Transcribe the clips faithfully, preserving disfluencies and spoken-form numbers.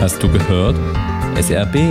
Hast du gehört? S R B.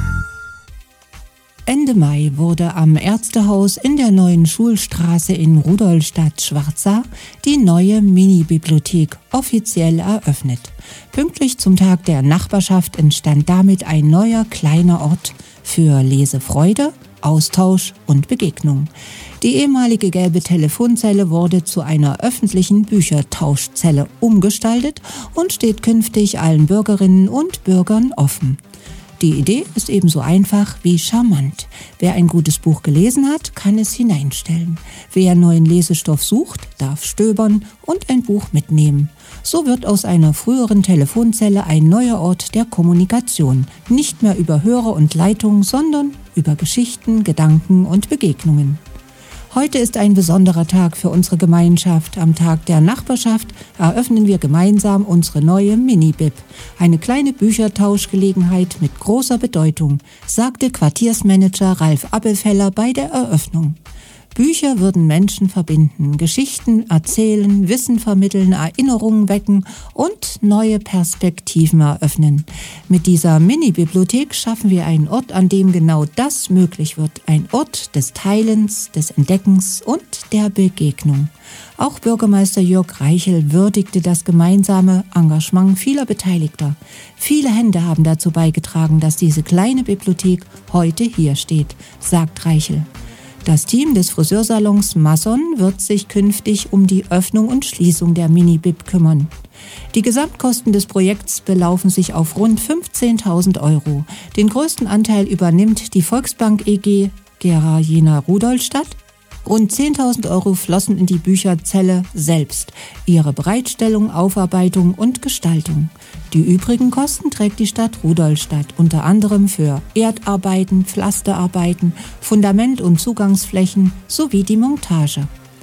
Ende Mai wurde am Ärztehaus in der neuen Schulstraße in Rudolstadt-Schwarzach die neue Mini-Bibliothek offiziell eröffnet. Pünktlich zum Tag der Nachbarschaft entstand damit ein neuer kleiner Ort für Lesefreude, Austausch und Begegnung. Die ehemalige gelbe Telefonzelle wurde zu einer öffentlichen Büchertauschzelle umgestaltet und steht künftig allen Bürgerinnen und Bürgern offen. Die Idee ist ebenso einfach wie charmant. Wer ein gutes Buch gelesen hat, kann es hineinstellen. Wer neuen Lesestoff sucht, darf stöbern und ein Buch mitnehmen. So wird aus einer früheren Telefonzelle ein neuer Ort der Kommunikation. Nicht mehr über Hörer und Leitung, sondern über Geschichten, Gedanken und Begegnungen. Heute ist ein besonderer Tag für unsere Gemeinschaft. Am Tag der Nachbarschaft eröffnen wir gemeinsam unsere neue Mini-Bib. Eine kleine Büchertauschgelegenheit mit großer Bedeutung, sagte Quartiersmanager Ralf Appelfeller bei der Eröffnung. Bücher würden Menschen verbinden, Geschichten erzählen, Wissen vermitteln, Erinnerungen wecken und neue Perspektiven eröffnen. Mit dieser Mini-Bibliothek schaffen wir einen Ort, an dem genau das möglich wird. Ein Ort des Teilens, des Entdeckens und der Begegnung. Auch Bürgermeister Jörg Reichel würdigte das gemeinsame Engagement vieler Beteiligter. Viele Hände haben dazu beigetragen, dass diese kleine Bibliothek heute hier steht, sagt Reichel. Das Team des Friseursalons Masson wird sich künftig um die Öffnung und Schließung der Mini-Bib kümmern. Die Gesamtkosten des Projekts belaufen sich auf rund fünfzehntausend Euro. Den größten Anteil übernimmt die Volksbank E G Gera Jena Rudolstadt. Rund zehntausend Euro flossen in die Bücherzelle selbst, ihre Bereitstellung, Aufarbeitung und Gestaltung. Die übrigen Kosten trägt die Stadt Rudolstadt, unter anderem für Erdarbeiten, Pflasterarbeiten, Fundament- und Zugangsflächen sowie die Montage.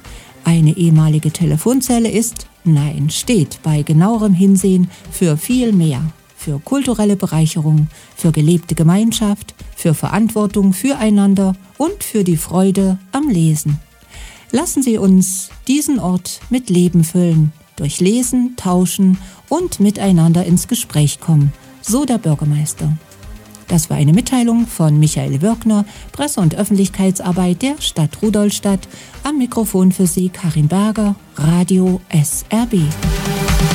Eine ehemalige Telefonzelle ist, nein, steht bei genauerem Hinsehen für viel mehr. Für kulturelle Bereicherung, für gelebte Gemeinschaft, für Verantwortung füreinander und für die Freude am Lesen. Lassen Sie uns diesen Ort mit Leben füllen, durch Lesen, Tauschen und miteinander ins Gespräch kommen, so der Bürgermeister. Das war eine Mitteilung von Michael Wirkner, Presse- und Öffentlichkeitsarbeit der Stadt Rudolstadt. Am Mikrofon für Sie Karin Berger, Radio S R B.